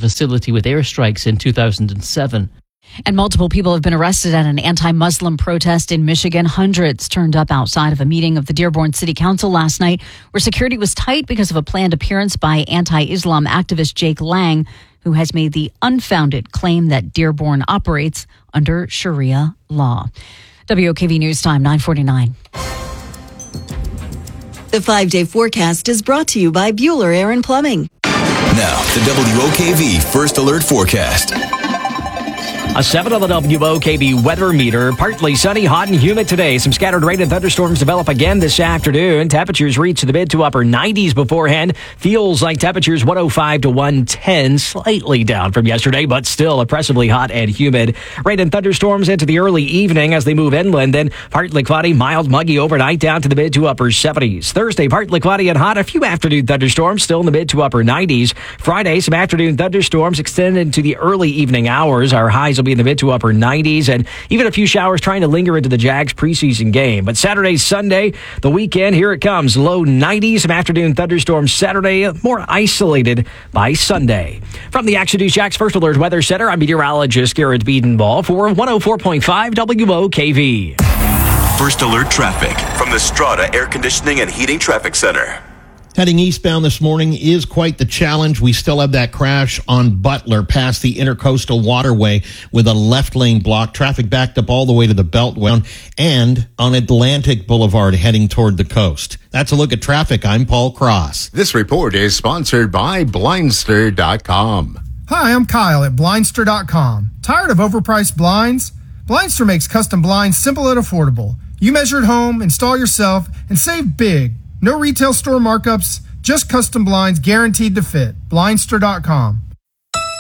facility with airstrikes in 2007. And multiple people have been arrested at an anti-Muslim protest in Michigan. Hundreds turned up outside of a meeting of the Dearborn City Council last night, where security was tight because of a planned appearance by anti-Islam activist Jake Lang, who has made the unfounded claim that Dearborn operates under Sharia law. WOKV News Time, 9:49. The 5-day forecast is brought to you by Bueller Air and Plumbing. Now, the WOKV First Alert Forecast. A 7 on the WOKV weather meter. Partly sunny, hot and humid today. Some scattered rain and thunderstorms develop again this afternoon. Temperatures reach the mid to upper 90s beforehand. Feels like temperatures 105 to 110. Slightly down from yesterday, but still oppressively hot and humid. Rain and thunderstorms into the early evening as they move inland. Then partly cloudy, mild, muggy overnight down to the mid to upper 70s. Thursday, partly cloudy and hot. A few afternoon thunderstorms still in the mid to upper 90s. Friday, some afternoon thunderstorms extend into the early evening hours. Our highs will be in the mid to upper 90s, and even a few showers trying to linger into the Jags preseason game. But Saturday, Sunday, the weekend, here it comes. Low 90s, some afternoon thunderstorms Saturday, more isolated by Sunday. From the Action News Jax First Alert Weather Center, I'm meteorologist Garrett Biedenball for 104.5 WOKV. First Alert Traffic from the Strata Air Conditioning and Heating Traffic Center. Heading eastbound this morning is quite the challenge. We still have that crash on Butler past the Intercoastal Waterway with a left lane block. Traffic backed up all the way to the Beltway and on Atlantic Boulevard heading toward the coast. That's a look at traffic. I'm Paul Cross. This report is sponsored by Blindster.com. Hi, I'm Kyle at Blindster.com. Tired of overpriced blinds? Blindster makes custom blinds simple and affordable. You measure at home, install yourself, and save big. No retail store markups, just custom blinds guaranteed to fit. Blindster.com.